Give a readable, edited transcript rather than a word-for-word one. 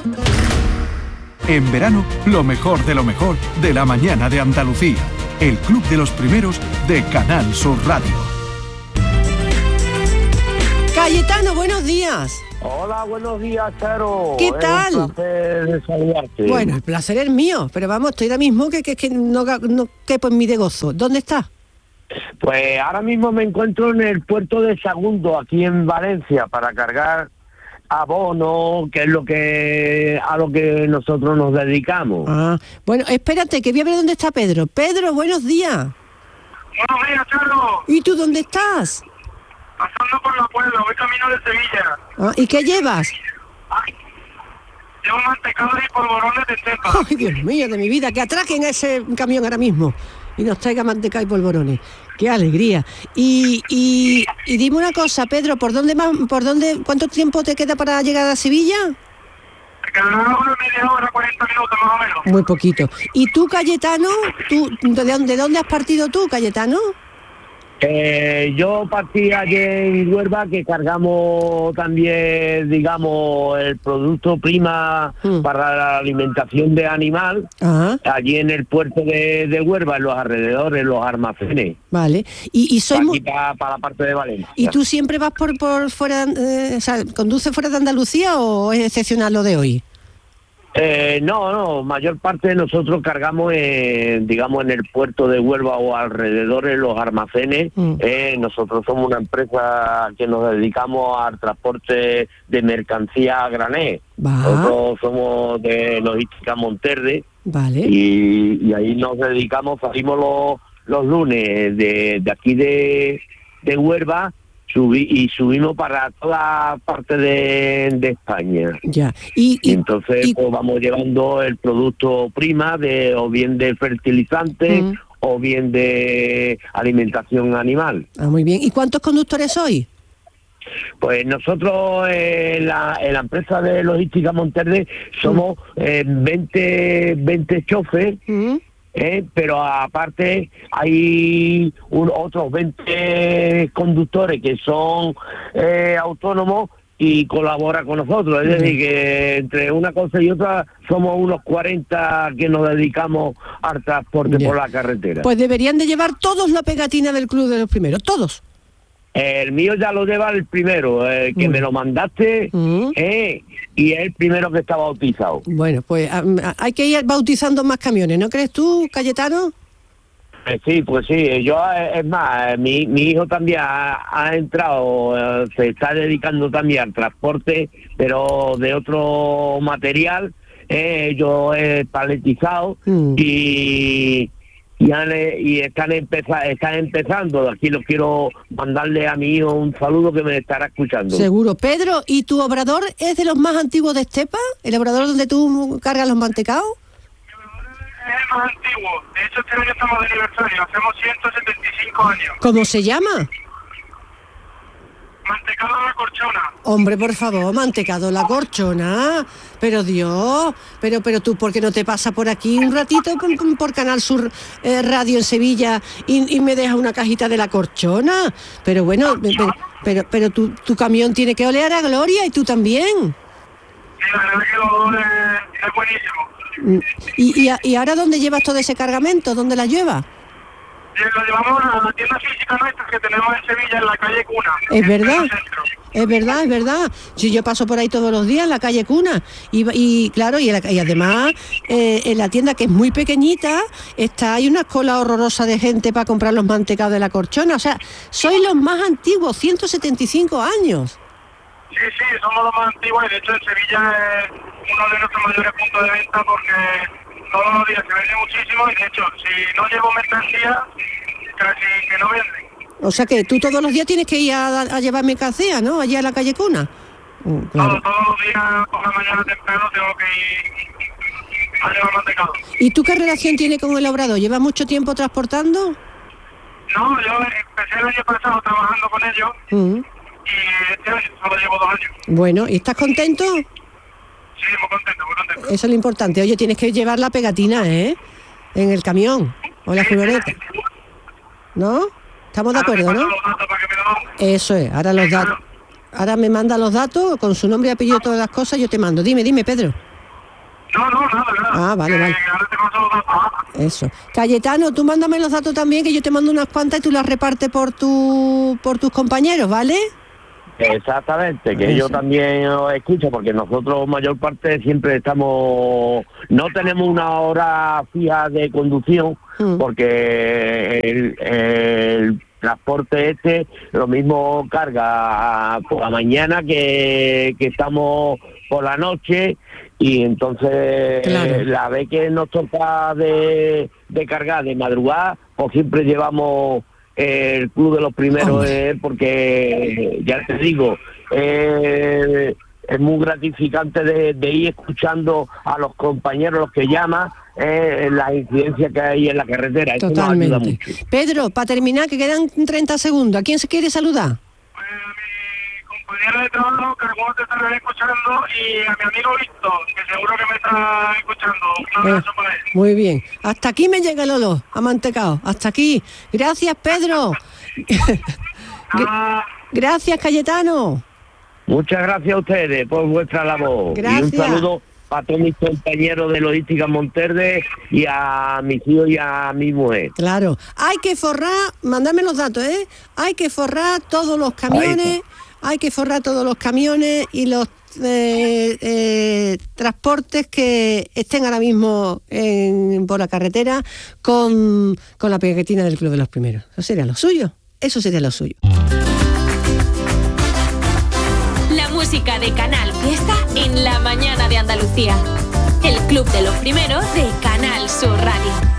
En verano, lo mejor de la mañana de Andalucía. El Club de los Primeros de Canal Sur Radio. Cayetano, buenos días. Hola, buenos días, Charo. ¿Qué tal? Es un placer de saludarte. Bueno, el placer es mío, pero vamos, estoy ahora mismo que no quepo en mi de gozo. ¿Dónde estás? Pues ahora mismo me encuentro en el puerto de Sagunto, aquí en Valencia, para cargar abono, que es a lo que nosotros nos dedicamos. Ah, bueno, espérate, que voy a ver dónde está Pedro. Pedro, buenos días. Buenos días, Charo. ¿Y tú dónde estás? Pasando por la Puebla, voy camino de Sevilla. Ah, ¿y qué llevas? Llevo mantecados y polvorones de cepa. Ay, Dios mío, de mi vida, que atraquen a ese camión ahora mismo y nos traiga manteca y polvorones. ¡Qué alegría! Y dime una cosa, Pedro, ¿cuánto tiempo te queda para llegar a Sevilla? Me quedará una media hora, 40 minutos más o menos. Muy poquito. ¿Y tú, Cayetano? ¿De dónde has partido tú, Cayetano? Yo partí ayer en Huelva, que cargamos también, digamos, el producto prima para la alimentación de animal, allí en el puerto de Huelva, en los alrededores, en los almacenes. Vale. Y soy para la parte de Valencia. ¿Y tú siempre vas por fuera, o sea, conduces fuera de Andalucía o es excepcional lo de hoy? No, mayor parte de nosotros cargamos, digamos, en el puerto de Huelva o alrededor, los almacenes. Nosotros somos una empresa que nos dedicamos al transporte de mercancía a granel. Nosotros somos de Logística Monterde. Vale. Y ahí nos dedicamos, salimos los lunes de aquí de Huelva, subimos para toda parte de España. Ya. Y entonces pues vamos llevando el producto prima o bien de fertilizantes o bien de alimentación animal. Ah, muy bien. ¿Y cuántos conductores sois? Pues nosotros en la empresa de Logística Monterde somos 20 choferes. Pero aparte hay otros 20 conductores que son autónomos y colaboran con nosotros. Es decir, que entre una cosa y otra somos unos 40 que nos dedicamos al transporte por la carretera. Pues deberían de llevar todos la pegatina del Club de los Primeros, todos. El mío ya lo lleva el primero, que me lo mandaste, y es el primero que está bautizado. Bueno, pues hay que ir bautizando más camiones, ¿no crees tú, Cayetano? Pues sí, yo, es más, mi hijo también ha entrado, se está dedicando también al transporte, pero de otro material. Yo he paletizado y están empezando. Aquí los quiero mandarle a mi hijo un saludo, que me estará escuchando. Seguro. Pedro, ¿y tu obrador es de los más antiguos de Estepa? ¿El obrador donde tú cargas los mantecados? Es el más antiguo. De hecho, este año estamos de aniversario. Hacemos 175 años. ¿Cómo se llama? Mantecado La Corchona. Hombre, por favor, Mantecado La Corchona. Pero Dios, pero tú, ¿por qué no te pasa por aquí un ratito por Canal Sur Radio en Sevilla y me dejas una cajita de La Corchona? Pero bueno, pero tu camión tiene que oler a gloria, y tú también. Sí, la verdad que el olor es buenísimo. ¿Y ahora dónde llevas todo ese cargamento? ¿Dónde la llevas? Lo llevamos a la tienda física nuestra que tenemos en Sevilla, en la calle Cuna. Es verdad. Sí, yo paso por ahí todos los días, en la calle Cuna. Y claro, y además, en la tienda, que es muy pequeñita, hay una cola horrorosa de gente para comprar los mantecados de La Corchona. O sea, sois los más antiguos, 175 años. Sí, somos los más antiguos, y de hecho en Sevilla es uno de nuestros mayores puntos de venta, porque todos los días se vende muchísimo, y de hecho, si no llevo mercancía, casi que no venden. O sea que tú todos los días tienes que ir a llevar mercancía, ¿no? Allí a la calle Cuna. Claro. Todos los días por la mañana temprano tengo que ir a llevar mantecado. ¿Y tú qué relación tienes con el obrador? ¿Llevas mucho tiempo transportando? No, yo empecé el año pasado trabajando con ellos, y este año solo llevo 2 años. Bueno, ¿y estás contento? Sí, muy contento. Eso es lo importante. Oye, tienes que llevar la pegatina, en el camión o la furgoneta. ¿No? Estamos de acuerdo, ¿no? Eso es, ahora me manda los datos, con su nombre y apellido, todas las cosas, yo te mando. Dime, Pedro. No, nada. Ah, vale. Ahora te paso los datos. Eso. Cayetano, tú mándame los datos también, que yo te mando unas cuantas y tú las repartes por tus compañeros, ¿vale? Exactamente, que yo también os escucho, porque nosotros mayor parte siempre estamos, no tenemos una hora fija de conducción, porque el transporte lo mismo carga por la mañana que estamos por la noche, y entonces la vez que nos toca de cargar de madrugada, pues siempre llevamos el club de los primeros, porque ya te digo, es muy gratificante de ir escuchando a los compañeros, los que llaman, las incidencias que hay en la carretera. Eso Totalmente. nos ayuda mucho. Pedro, para terminar, que quedan 30 segundos, ¿a quién se quiere saludar? Compañero de trabajo, que algunos te estarán escuchando, y a mi amigo Víctor, que seguro que me está escuchando. Un abrazo para él. Muy bien. Hasta aquí me llega el olor a mantecao. Hasta aquí. Gracias, Pedro. Gracias, Cayetano. Muchas gracias a ustedes por vuestra labor. Gracias. Y un saludo para todos mis compañeros de Logística Monterde y a mis hijos y a mi mujer. Claro. Hay que forrar, mandadme los datos, Hay que forrar todos los camiones. Hay que forrar todos los camiones y los transportes que estén ahora mismo por la carretera con la pegatina del Club de los Primeros. Eso sería lo suyo. La música de Canal Fiesta en la mañana de Andalucía. El Club de los Primeros de Canal Sur Radio.